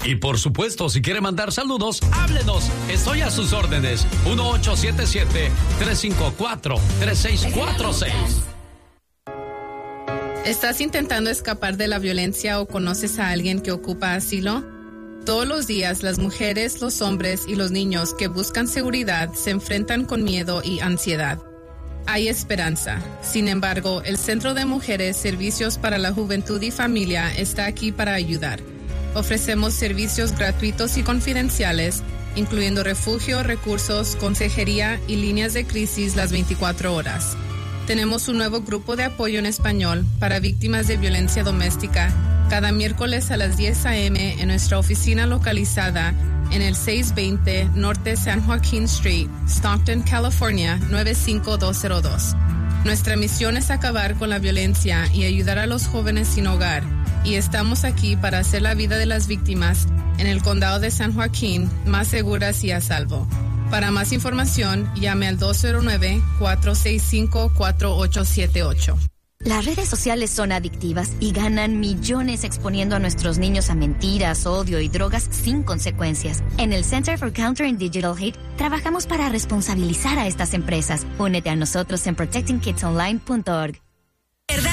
Y por supuesto, si quiere mandar saludos, háblenos. Estoy a sus órdenes. 1877-354-3646. ¿Estás intentando escapar de la violencia o conoces a alguien que ocupa asilo? Todos los días, las mujeres, los hombres y los niños que buscan seguridad se enfrentan con miedo y ansiedad. Hay esperanza. Sin embargo, el Centro de Mujeres Servicios para la Juventud y Familia está aquí para ayudar. Ofrecemos servicios gratuitos y confidenciales, incluyendo refugio, recursos, consejería y líneas de crisis las 24 horas. Tenemos un nuevo grupo de apoyo en español para víctimas de violencia doméstica cada miércoles a las 10 a.m. en nuestra oficina localizada en el 620 Norte San Joaquin Street, Stockton, California, 95202. Nuestra misión es acabar con la violencia y ayudar a los jóvenes sin hogar, y estamos aquí para hacer la vida de las víctimas en el condado de San Joaquín más seguras y a salvo. Para más información, llame al 209-465-4878. Las redes sociales son adictivas y ganan millones exponiendo a nuestros niños a mentiras, odio y drogas sin consecuencias. En el Center for Countering Digital Hate trabajamos para responsabilizar a estas empresas. Únete a nosotros en protectingkidsonline.org.